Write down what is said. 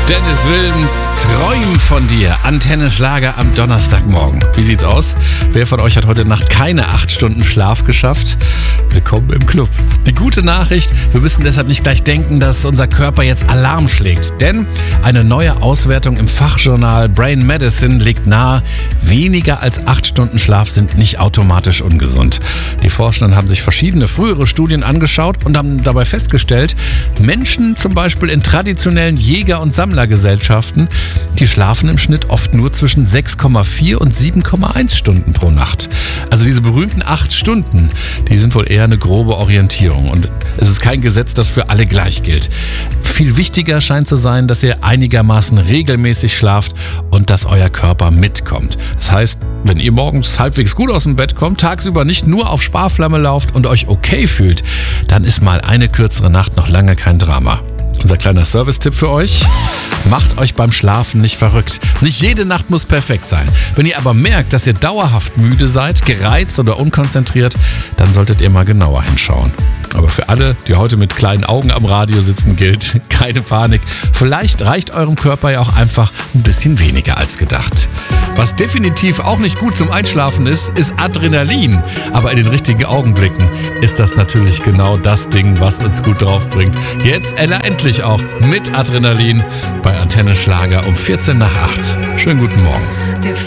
Dennis Wilms, Träum von dir. Antenne Schlager am Donnerstagmorgen. Wie sieht's aus? Wer von euch hat heute Nacht keine 8 Stunden Schlaf geschafft? Willkommen im Club. Die gute Nachricht, wir müssen deshalb nicht gleich denken, dass unser Körper jetzt Alarm schlägt. Denn eine neue Auswertung im Fachjournal Brain Medicine legt nahe, weniger als 8 Stunden Schlaf sind nicht automatisch ungesund. Die Forschenden haben sich verschiedene frühere Studien angeschaut und haben dabei festgestellt, Menschen zum Beispiel in traditionellen Jäger- und Sammlergesellschaften, die schlafen im Schnitt oft nur zwischen 6,4 und 7,1 Stunden pro Nacht. Also diese berühmten 8 Stunden, die sind wohl eher eine grobe Orientierung. Und es ist kein Gesetz, das für alle gleich gilt. Viel wichtiger scheint zu sein, dass ihr einigermaßen regelmäßig schlaft und dass euer Körper mitkommt. Das heißt, wenn ihr morgens halbwegs gut aus dem Bett kommt, tagsüber nicht nur auf Sparflamme lauft und euch okay fühlt, dann ist mal eine kürzere Nacht noch lange kein Drama. Unser kleiner Service-Tipp für euch: Macht euch beim Schlafen nicht verrückt. Nicht jede Nacht muss perfekt sein. Wenn ihr aber merkt, dass ihr dauerhaft müde seid, gereizt oder unkonzentriert, dann solltet ihr mal genauer hinschauen. Aber für alle, die heute mit kleinen Augen am Radio sitzen, gilt: keine Panik. Vielleicht reicht eurem Körper ja auch einfach ein bisschen weniger als gedacht. Was definitiv auch nicht gut zum Einschlafen ist Adrenalin. Aber in den richtigen Augenblicken ist das natürlich genau das Ding, was uns gut drauf bringt. Jetzt Ella endlich auch mit Adrenalin bei Antenne Schlager um 14 nach 8. Schönen guten Morgen.